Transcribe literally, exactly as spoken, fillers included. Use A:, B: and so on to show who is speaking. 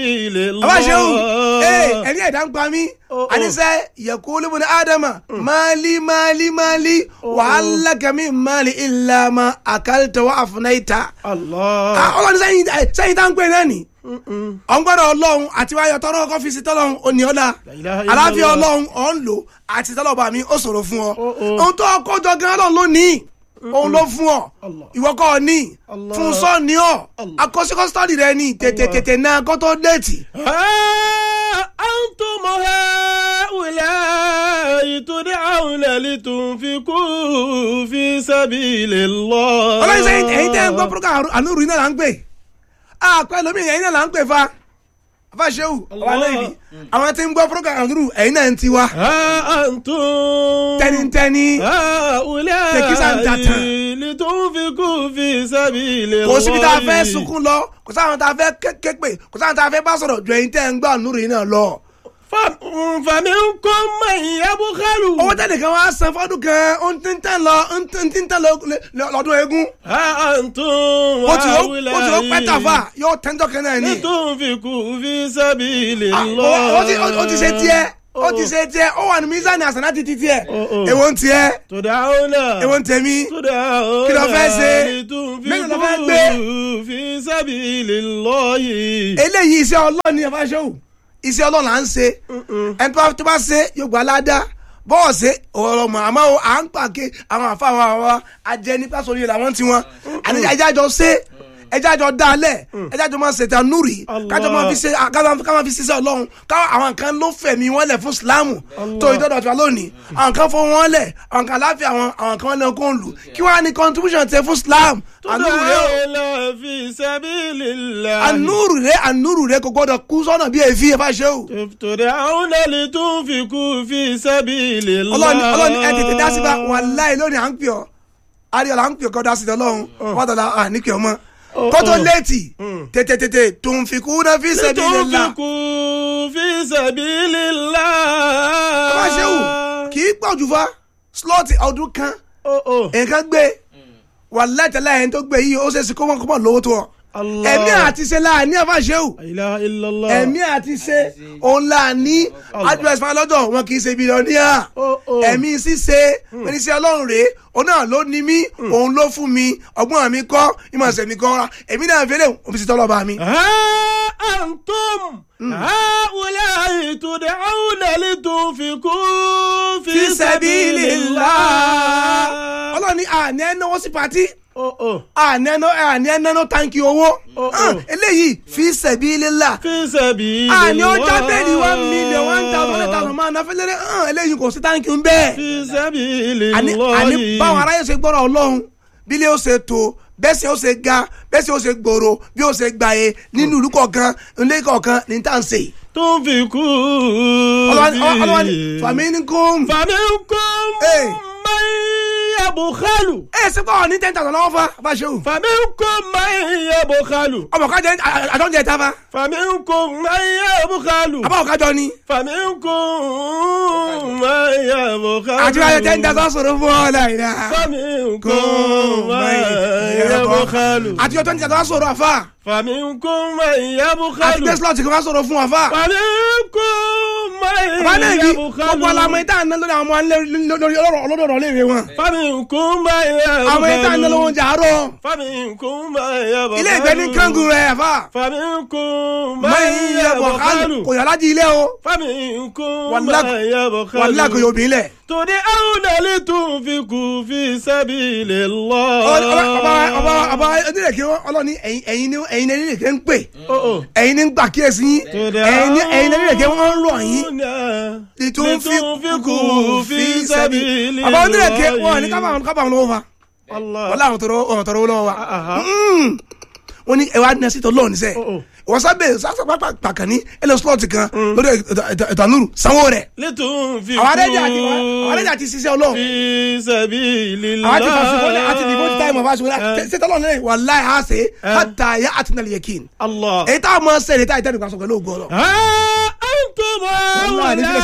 A: àbá ṣe wù ẹni ẹ̀dá ń pa mí àníṣe yaqulu ibn ádámà máàlí máàlí máàlí wàhálà kàmí máàlí illa ma akalta wa afnayta. ọlọ́run sẹ́yìn tá ń pè náà ni ọ̀ngbọ́dọ̀ ọlọ́run àti wáyọ̀ tọ́rọ̀ kọ́ fi sí tọ́lọ́run òní ọ̀la àlàáfíà ọlọ́run ọ̀ ń lò àti tọ́lọ́ba mi ó ṣòro fún ọ ohun tó kọjọ gan ọlọ́run ló ní òun ló fún ọ ìwọ kọ́ ọ ní fún sọ ní ọ akọ́síkọ́ sítọ́dì rẹ ní tètè tètè náà kó tó déètì.
B: أنتم هؤلاء تدعون لتنفقوا في سبيل الله.
A: ọlọ́run sẹ́yìn ẹ̀yin tẹ́ ń gbọ́ púrọ́kà ànúrù iná là ń pè àpẹ lómi ẹ̀yin náà là ń pè fa afáṣẹ́wù ọba náà ibi àwọn tí ń gbọ́ púrọ́kà ànúrù ẹ̀yin náà ń tiwa.
B: أنتم
A: tẹnitẹni tẹkísà ń tàtàn.
B: لتنفقوا في سبيل الله.
A: kò síbi tá a fẹ́ sunkún lọ kò sáwọn tá a fẹ́ képe kò sáwọn tá a fẹ́ bá sọ̀rọ̀ ju ẹ̀yin tẹ́ ń gbọ́ ànúrù iná lọ.
B: فمنكم من يبخل.
A: owó tẹ́lẹ̀ kan wá san fọ́dún kan ó ń tí ń tán lọ ń tí ń tán lọ lọ́dún eégún.
B: أنتم
A: ó ti ó pẹ́ tàfà yóò tẹ́ńtọ́ kan náà ni.
B: لتنفقوا في سبيل
A: ó
B: الله.
A: ti ṣe tiẹ̀ ó ti ṣe tiẹ̀ ó wà ní mísánì àsànà ti ti tiẹ̀ èwo ń tiẹ̀
B: تدعون
A: èwo ń tẹ̀mí
B: تدعون
A: kí ló fẹ́ ṣe mélòó ló fẹ́ gbé.
B: لتنفقوا في سبيل الله.
A: eléyìí iṣẹ́ ọlọ́run ni ẹ̀fà ṣẹ́wù iṣẹ́ ọlọ́run là ń ṣe ẹni tó bá ṣe yóò gbà ládàá bọ́ọ̀ ṣe ọ̀rọ̀ mọ̀ àmọ́ à ń pàkẹ́ àwọn àfa àwọn àwọn ajẹ́ nípa sórí làwọn tí wọn àní ẹjẹ́ àjọ ṣe ẹjẹ́ àjọ dálẹ̀ ẹjẹ́ àjọ máa ṣètà núrì kájọ máa fi ṣe ká máa fi ṣiṣẹ́ ọlọ́run káwọn àwọn kan ló fẹ̀mí wọn lẹ̀ fún ìsìláàmù tó ìdọ́dọ̀ tiwa lónìí àwọn kan fún wọn lẹ̀ àwọn kan láfi àwọn àwọn kan lẹ́nu kó ń lù kí wọ́n á ní contribution tẹ fún ìsìláàmù ànúrù rẹ o
B: تدعون في سبيل الله.
A: ànúrù rẹ ànúrù rẹ kò gbọdọ̀ kú sọ́nà bí èéfì ẹ bá ṣe o.
B: تدعون لتنفقوا في سبيل الله.
A: ọlọ́ni ọlọ́ni ẹ tètè dá sí bá wàláhì lónìí à ń pè ọ́ àríyànlá à ń pè ọ́ kọ́ dá sí ọlọ́run wọ́n tọ́lá à ní pè ọ́ mọ́ kótó létí tètè tètè tunfikuna fi sabilillah.
B: لتنفقوا في سبيل الله.
A: ẹ bá ṣe wù kì í pọ̀ jù fa slọ́ọ̀tì ọdún kan nǹkan gbé wàláhì tẹ́lẹ̀ ẹni tó gbé yìí ó ṣe é sí kó mọ̀ lówó tó ọ ẹ̀mí àti ṣe láàní àfàṣẹ́wò ẹ̀mí àti ṣe òun láàní address fún alọ́dọ̀ wọn kì í ṣe bílíọ̀nìyà ẹ̀mí ṣíṣe ẹni ṣe ọlọ́run rèé òun náà ló ní mí òun ló fún mi ọgbọ́n mi kọ́ ìmọ̀ọ́sẹ̀ mi kọ́ ẹ̀mí náà fẹ́lẹ̀ òun fi ṣe tọ́lọ́ bá mi.
B: أنتم هؤلاء تدعون لتنفقوا في سبيل الله.
A: ọlọ́run ní àní ẹ̀ náwó sí pàtí àní ẹ̀ náwó táǹkì owó eléyìí fi sabilillah
B: في سبيل الله.
A: àní ọjà bẹ́ẹ̀ni one million one thousand one thousand máa ná fẹ́lẹ́rẹ́ eléyìí kò sí táǹkì ń bẹ́ẹ̀.
B: في سبيل
A: àní
B: الله.
A: àní báwọn aráyè ṣe gbọ́rọ̀ ọlọ́run bí ilé ó ṣe tó bẹ́ẹ̀ sì ó ṣe ga bẹ́ẹ̀ sì ó ṣe gbòòrò bí ó ṣe gbàyè nínú ìlú kọ̀ọ̀kan ilé kọ̀ọ̀kan ní tá à ń ṣe.
B: تنفقوا
A: ọlọ́wọ́n
B: فيه.
A: faminkum.
B: فمنكم
A: Hey.
B: من يبخل.
A: ẹ ṣe kọ́ ọ ní ten thousand lọ́wọ́ fa bá ṣe wù.
B: فمنكم من يبخل.
A: ọmọ kájọ àjọǹjẹ ta fa.
B: فمنكم من يبخل.
A: àbáwọ̀ kájọ ni.
B: فمنكم من يبخل.
A: àti wáyé ten thousand sọ̀rọ̀ fún ọ láìra.
B: فمنكم من يبخل.
A: àti ọjọ́ ten thousand sọ̀rọ̀ àfa.
B: فمنكم من يبخل.
A: àti tesla ti kọ́ wá sọ̀rọ̀ fún àfa.
B: فمنكم من
A: àbá náà bí
B: يبخل.
A: gbogbo alamọ ìta àná lórí àwọn ọmọ lórí ọlọ́dọ̀ọ̀rọ̀ léèrè wọn.
B: فمنكم من يبخل.
A: àwọn ìta àná lówó oúnjẹ àárọ̀.
B: فمنكم من يبخل.
A: ilé ìgbẹ́ ní kángun rẹ̀ àfa.
B: فمنكم
A: من
B: من
A: يبخل
B: يبخل.
A: kò yàrá di ilé o.
B: فمنكم
A: wàlúùlá
B: من يبخل.
A: wàlúùlá kò yóò bí ilẹ̀.
B: تدعون لتنفقوا في سبيل الله.
A: ọba ọba ọba onírèké ọlọ́ni ẹ̀yin ní ẹ̀yin ní onírèké ń pè ẹ̀yin ní gbà kíyèsí yín ẹ̀yin ní ẹ̀yin ní onírèké wọ́n ń rọ̀ yín
B: لتنفقوا في سبيل الله.
A: ọba onírèké wọn ní kábàámọ̀ lọ́wọ́ fa wọ́n láwọn tọrọ ọ̀hún tọrọ lọ́wọ́ wa wọ́n ní ẹ̀wà ní ẹ̀sìn tó lọ́ọ̀ níṣẹ́ wọ́n sábẹ́ pàkàn ní ẹlẹ́ slọ́ọ̀tì kan lórí ètò ànúrù sanwó rẹ̀
B: لتنفقوا
A: àwọn adẹ́jà ti ṣiṣẹ́ ọlọ́run
B: في سبيل الله.
A: àwọn ti fàṣùkọ́ àti ìdìbò ti táìmù fàṣùkọ́ ṣètò ọlọ́run náà wà láì á ṣe hàtà yá àti nàlẹ́ yẹkin
B: الله.
A: èyí táwọn máa ń sẹ́yìn táyì tẹ́lifíṣàn sọ̀kẹ́ lóògùn ọlọ́
B: ها أنتم